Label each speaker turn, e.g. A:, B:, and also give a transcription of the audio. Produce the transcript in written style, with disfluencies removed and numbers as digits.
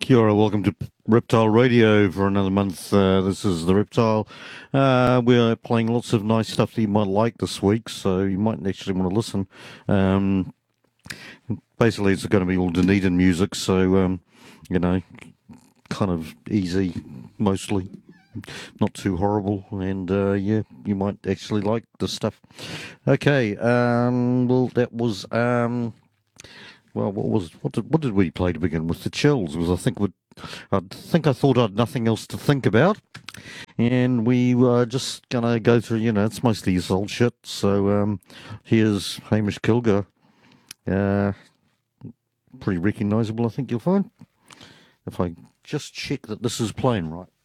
A: Kia ora, welcome to Reptile Radio for another month. This is the Reptile. We're playing lots of nice stuff that you might like this week, so you might actually want to listen. Um, Basically, it's going to be all Dunedin music, so, kind of easy, mostly. Not too horrible, and yeah, you might actually like this stuff. Okay, well, that was. Well, what did we play to begin with? The Chills was I thought I'd nothing else to think about, and we were just gonna go through. It's mostly his old shit. So here's Hamish Kilger. Uh, Pretty recognisable, I think you'll find. If I just check that this is playing right.